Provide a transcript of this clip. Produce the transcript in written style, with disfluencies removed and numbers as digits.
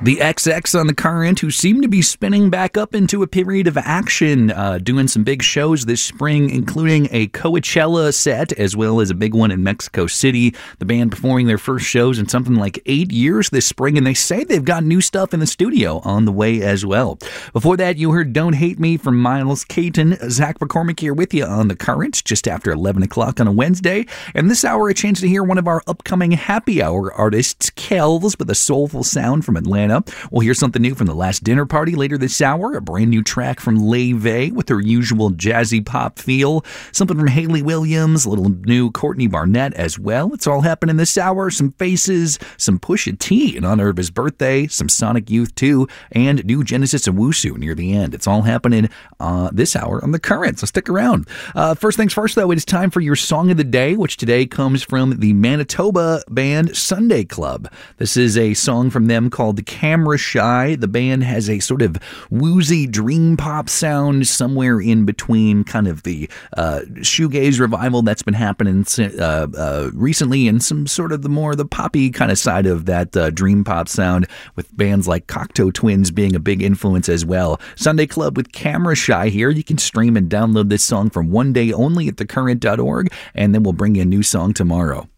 The XX on the Current, who seem to be spinning back up into a period of action, doing some big shows this spring, including a Coachella set, as well as a big one in Mexico City. The band performing their first shows in something like 8 years this spring, and they say they've got new stuff in the studio on the way as well. Before that, you heard Don't Hate Me from Miles Caton. Zach McCormick here with you on the Current, just after 11 o'clock on a Wednesday. And this hour, a chance to hear one of our upcoming happy hour artists, Kells, with a soulful sound from Atlanta. We'll hear something new from The Last Dinner Party later this hour, a brand new track from Leve with her usual jazzy pop feel, something from Hayley Williams, a little new Courtney Barnett as well. It's all happening this hour. Some Faces, some Pusha T in honor of his birthday, some Sonic Youth 2, and new Genesis and Wusu near the end. It's all happening this hour on The Current, so stick around. First things first, though, it is time for your Song of the Day, which today comes from the Manitoba band Sunday Club. This is a song from them called The Camera Shy. The band has a sort of woozy dream pop sound somewhere in between kind of the shoegaze revival that's been happening recently and some sort of the poppy kind of side of that dream pop sound, with bands like Cocteau Twins being a big influence as well. Sunday Club with Camera Shy here. You can stream and download this song from one day only at thecurrent.org, and then we'll bring you a new song tomorrow.